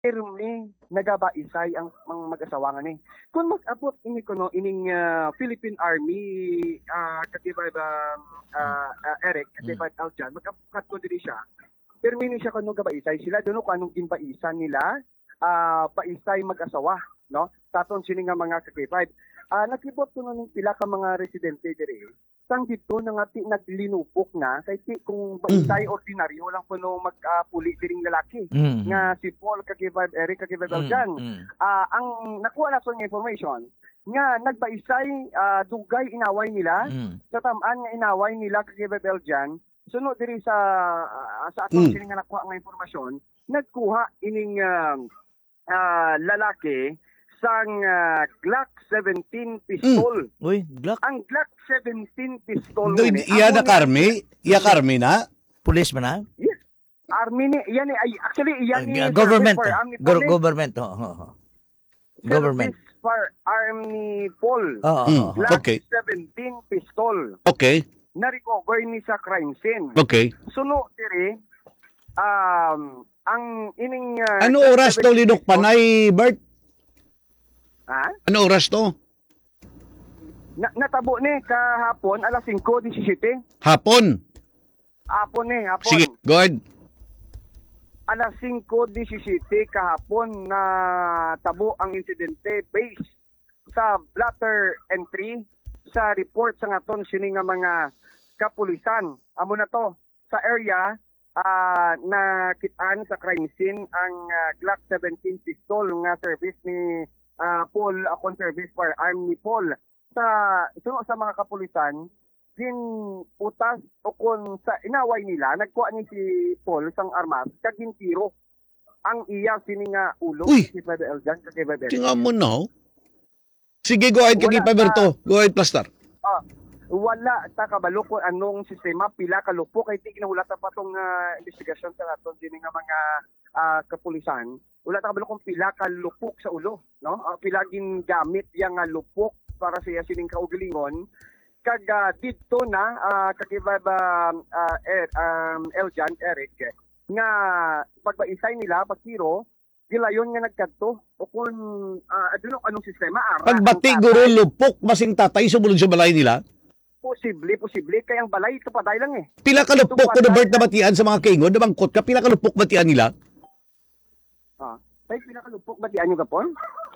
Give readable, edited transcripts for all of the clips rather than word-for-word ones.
pirmi nagabaisay ang mga mag-asawa ni. Kung mag-abot ini kuno ining Philippine Army katibay ba Eric katibay Aljan mag-abot ko diri siya. Pirmi ni siya kuno gabaisay sila duno kung anong ginbaisan nila baisay mag-asawa, no? Taton sini nga mga katibay. Nakibot ko ng pila ka mga residente diri. Sang dito na nga naglinupok na kay kung baisay ordinaryo lang kuno magpuli diring lalaki nga si Paul kagibay Eric kagibay Aljan. Ang nakuha na nga information nga nagbaisay dugay inaway nila sa tamaan nga inaway nila kagibay Aljan sunod diri sa atong sini nga nakuha nga impormasyon nagkuha ining lalaki sang Glock 17 pistol. Uy, Glock. Ang Glock 17 pistol. Iya na Carmi? Iya Carmi na? Police man na? Yes. Army ni, yan ay actually yan ni government. Government. Government. For Army Paul. Glock Okay. 17 pistol. Okay. Na-recover ni sa crime scene. Okay. Suno diri ang ining Ano oras to linok panay, Bert? Ha? Ano oras to? Natabo ni kahapon alas 5:17. Hapon. Hapon. Sige, go ahead. Alas 5:17 kahapon na tabo ang insidente based sa blotter entry sa report sa ngaton sini nga mga kapulisan. Amo na to sa area na kitaan sa crime scene ang Glock 17 pistol nga service ni Paul akong service firearm ni Paul sa mga kapulisan din utas o kung sa inaway nila nagkuha ni si Paul sang armas kag gintiro ang iya sini nga ulo si Pedro Eljan kag Pedro. Tingnan mo no. Sige, go ahead kay Paberto. Go ahead, Plaster. Wala ta kabalo kung anong sistema pila ka lupok kay di kinahulatan pa tong investigasyon sa aton dinhi nga mga kapulisan. Wala ta kabalo kung pila ka lupok sa ulo, no? Pila gin gamit yang lupok para siya sining kaugalingon kag didto na kakibay Eljan Eric nga pagbaisay nila pagtiro gilayon nga nagkadto o kung aduna anong sistema Pagbati guro lupok masing tatay sumulod sa balay nila. Posible kay ang balay ito paday lang eh. Pila ka lupok ko na Bert na batian sa mga kaingon, nabangkot ka pila ka lupok batian nila. Tay pinakalupok ba diyan yung gapon?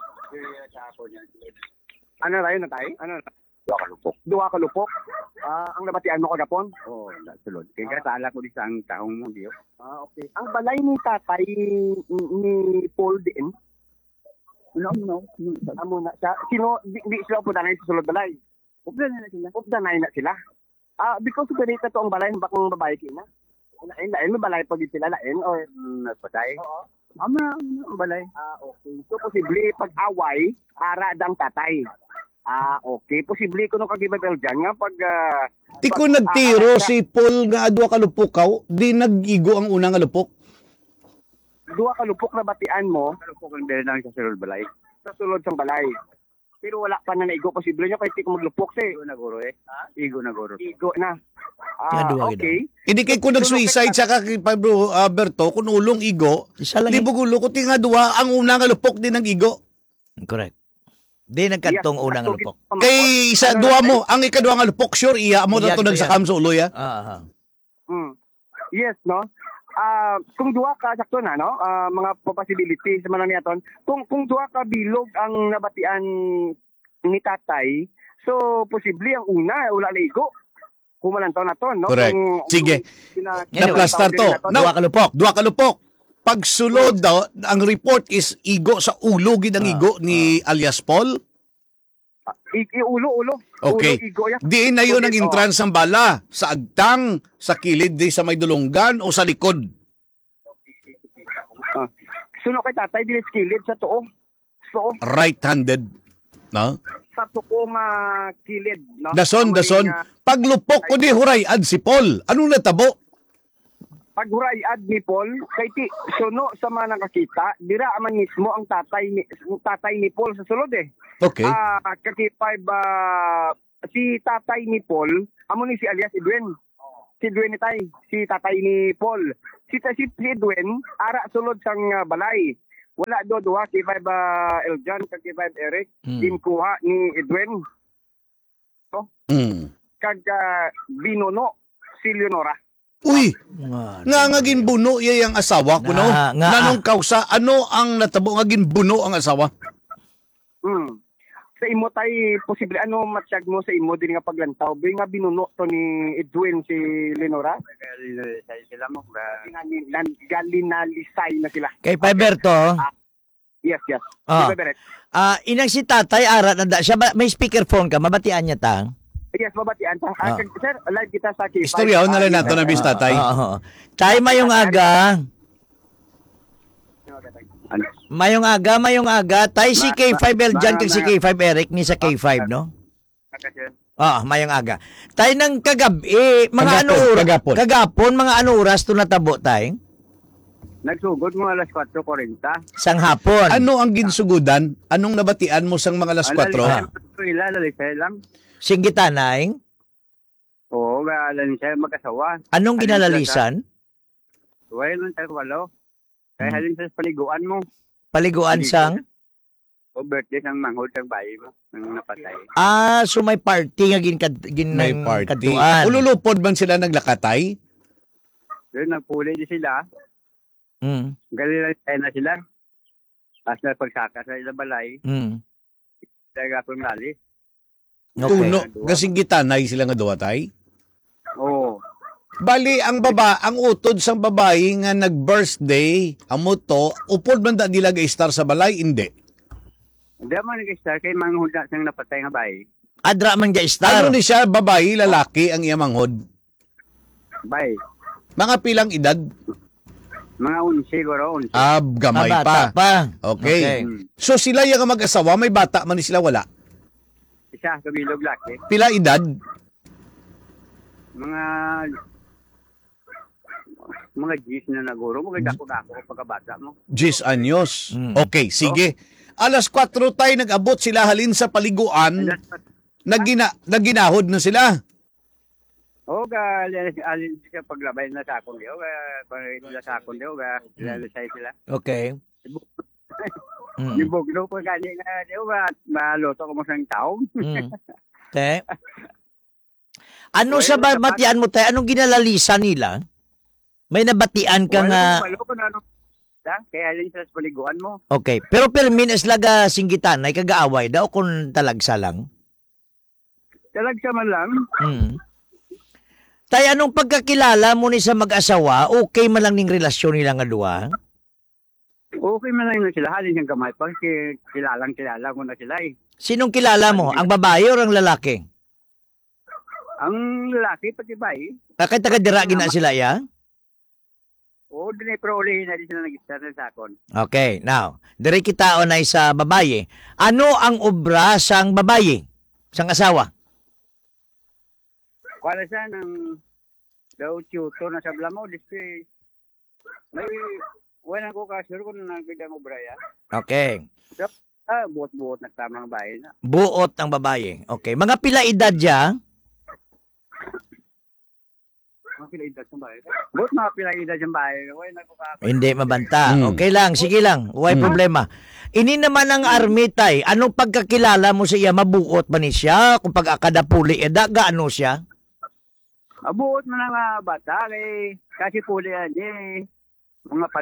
Ano rayon na tayo? Ano? Duha ka lupok. Ang nabatian mo kagapon? Sulod. Kaya tala ko di sa ang taong mo diyo. Okay. Ang balay ni tatay ni Paul din? No. Amo na siya. Sino di sila upudanay sa sulod balay? Upudanay na sila. Because ganito to ang balay ng bakong babae kina. Lain mo balay pag sila lain or Nagpatay? Oo. Ama, balay. Okay. So, posible pag-away, ara dang tatay. Okay. Posible ko nung kagibabel dyan nga pag... Di ko nagtiro si Paul nga adwa ka lupok ka, di nag-igo ang unang lupok. Duha ka lupok na batian mo Kalupok ang dahil lang sa sulod balay. sa sulod sang balay. Pero wala pa na naigo. Posible nyo kahit di ko maglupok siya. Igo na guro eh. Igo na guro. Igo na. Okay. Hindi kay ko nag-suicide sa kay Pablo Berto, kung ulong igo, di bugulo ko tinga duwa, ang unang lupok din ng igo. Correct. Di nagkantong unang lupok. Kay isa duwa mo, ang ikaduwa nga lupok, sure, iya mo na ito nagsakam sa ulo, ya? Yes, no? Kung duha ka, sakto na, no? Mga possibilities sa manang niyaton. Kung duha ka bilog ang nabatian ni tatay, so posible ang una, wala na igo. Kumalantaw na to, no? Correct. Sige. Na-plaster to. Duwa ka lupok. Pag sulod daw, ang report is igo sa ulo, ginang igo ni alias Paul. Ulo. Okay. Ulo, igo, Di na yun ang entrance ng bala. Sa agtang, sa kilid, di sa may dulunggan, o sa likod. Suno kay tatay, dinis kilid sa tuo. So, Right-handed. No? sa tuko nga kilid, no? Dason. Paglupok ko di hurayad si Paul. Anong natabo? Paghurayad ni Paul, kay ti suno sa mga nakakita, dira man mismo ang tatay ni Paul sa sulod eh. Okay. Kakipay ba si tatay ni Paul, amo ni si alias Edwin. Si Edwin ni si tatay ni Paul. Si Edwin ara sulod sang balay. wala do duha kay Vibe Eljan kag kay Vibe Eric Mm. ginkuha ni Edwin Mm. kag binuno si Leonora. Uy, Nga, nga ngagin buno iya ang asawa ko no. Nga. Nanong kausa ano ang natabo ngagin buno ang asawa? Sa imo tay posible ano matsyag mo sa imo din nga paglantaw bi nga binuno to ni Edwin si Leonora. Galinalisay sila mo. Galinalisay na sila. Kay Piberto, Yes. Ah. Di ba, Beret? inang si tatay, ara nanda siya, may speakerphone ka, mabatian niya ta. Yes, babatian ta. Ah. Sir, live kita sa K5. Istoryaon na lang nato na bis tatay. Tay, mayong aga. Ano? Mayong aga. Tay, si K5 Eljan, kag si K5 Eric, ni sa K5, no? Mayong aga. Tay, ng kagabi, mga Kagapon. kagapon, mga ano oras to natabo, tay? Nagsugod mo alas 4:40. Sang hapon. Ano ang ginsugudan? Anong nabatian mo sang mga alas 4? Lalisay lang. Singgitanay, Oo, lalisay mag-asawa. anong ginalalisan? Well, nung tayo walo. Kaya halin sa paliguan mo. Paliguan sang? O birthday ng manghod ng bayi mo. Nang napatay. So may party nga May party. kaduan. Ululupod man sila naglakatay? Doon, nagpuli din sila. Mm. Galing na sila. Tapos na pagsaka sa ilang balay. Mm. Kaya gapon lalis. Okay. Tuno, kasing gitanay sila nga duwa tay? Oo. Bali, ang utod sang babae nga nag-birthday, amo to, upod man da nila ga-star sa balay? Hindi. Hindi mo nag-star kay manghod na siyang napatay nga bayi. Adra man ga star. Ano ni siya, babae, lalaki, ang iyamanghod? Bayi. Mga pilang edad? Mga 11 siguro, 11. Gamay Bata pa. pa. Okay. Hmm. So sila yung mag-asawa, may bata man ni sila wala? Isa, kabilog laki. Pila edad? Mga G's na naguro. Mga dako-dako pagkabata mo. 10 anyos. Mm. Okay, sige. Alas 4 tayo nag-abot sila halin sa paliguan. Naginahod na sila. Oo, alin siya paglabay na sakon diyo. Pag sakon diyo, lalisay sila. Okay. Mm. Yung bugno po gani nga diyo, maluto ko mo sang taong. Mm. Te. Ano sa batian mo, te? Anong ginalalisan nila? May nabatian ka nga. Kaya alin sila sa paliguan mo. Okay. Pero perminas laga singgitan ay kagaaway daw kung talagsa lang. Talagsa man lang. Mm. Tay, anong pagkakilala mo ni sa mag-asawa, okay man lang ning relasyon nila nga duwa? Okay man lang sila. Halin siyang kamay. Pag kilala ko na sila eh. Sinong kilala mo? Ang babae o ang lalaki? Ang lalaki, pati bayi. Kahit taga-dira gina sila, ya? Oo, din pero ulihin na din sila nag-start na sakon. Okay, now, dire kita onay sa babae. Ano ang obra sang babae? Sang asawa? Wala siya ng daw tutor na sa blamo. Display. May wala ko kasur kung nagbigay mo braya. Okay. Buot-buot na tamang bahay na. Buot ang babae. Okay. Mga pila edad ya? Mga pila edad sa bahay. Buot mga pila edad sa bahay. Wala ko kasur. Hindi mabanta. Hmm. Okay lang, sige lang. Huwag problema. Ini naman ang armitay. Anong pagkakilala mo sa iya? Mabuot ba ni siya? Kung pag-akadapuli, gaano siya? Buot mo na nga bata. Kasi puli yan eh. Mga